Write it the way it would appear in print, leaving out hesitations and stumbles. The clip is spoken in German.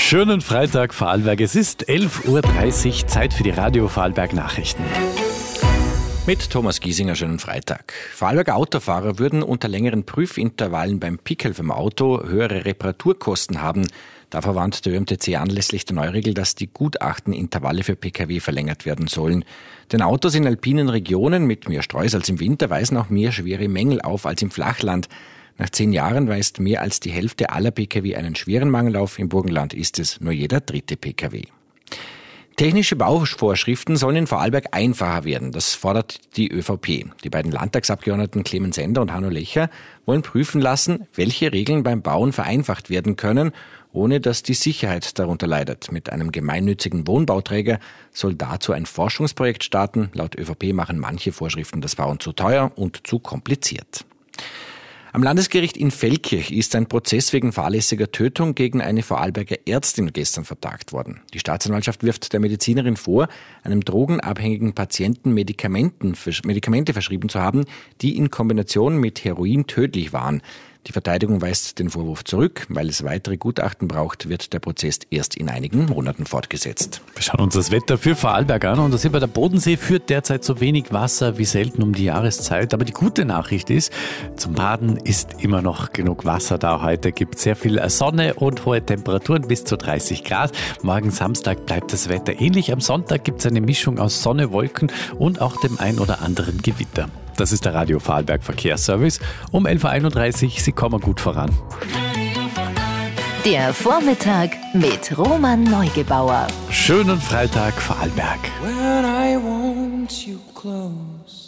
Schönen Freitag, Vorarlberg. Es ist 11.30 Uhr, Zeit für die Radio Vorarlberg Nachrichten. Mit Thomas Giesinger, schönen Freitag. Vorarlberger Autofahrer würden unter längeren Prüfintervallen beim Pickel vom Auto höhere Reparaturkosten haben. Davor warnt der ÖMTC anlässlich der Neuregel, dass die Gutachtenintervalle für Pkw verlängert werden sollen. Denn Autos in alpinen Regionen mit mehr Streus als im Winter weisen auch mehr schwere Mängel auf als im Flachland. Nach 10 Jahren weist mehr als die Hälfte aller Pkw einen schweren Mangel auf. Im Burgenland ist es nur jeder 3. Pkw. Technische Bauvorschriften sollen in Vorarlberg einfacher werden. Das fordert die ÖVP. Die beiden Landtagsabgeordneten Clemens Ender und Hanno Lecher wollen prüfen lassen, welche Regeln beim Bauen vereinfacht werden können, ohne dass die Sicherheit darunter leidet. Mit einem gemeinnützigen Wohnbauträger soll dazu ein Forschungsprojekt starten. Laut ÖVP machen manche Vorschriften das Bauen zu teuer und zu kompliziert. Am Landesgericht in Feldkirch ist ein Prozess wegen fahrlässiger Tötung gegen eine Vorarlberger Ärztin gestern vertagt worden. Die Staatsanwaltschaft wirft der Medizinerin vor, einem drogenabhängigen Patienten Medikamente verschrieben zu haben, die in Kombination mit Heroin tödlich waren. Die Verteidigung weist den Vorwurf zurück. Weil es weitere Gutachten braucht, wird der Prozess erst in einigen Monaten fortgesetzt. Wir schauen uns das Wetter für Vorarlberg an. Und da sieht man, der Bodensee führt derzeit so wenig Wasser wie selten um die Jahreszeit. Aber die gute Nachricht ist, zum Baden ist immer noch genug Wasser da. Heute gibt es sehr viel Sonne und hohe Temperaturen bis zu 30 Grad. Morgen Samstag bleibt das Wetter ähnlich. Am Sonntag gibt es eine Mischung aus Sonne, Wolken und auch dem ein oder anderen Gewitter. Das ist der Radio Vorarlberg Verkehrsservice. Um 11.31 Uhr, Sie kommen gut voran. Der Vormittag mit Roman Neugebauer. Schönen Freitag, Vorarlberg. When I want you close.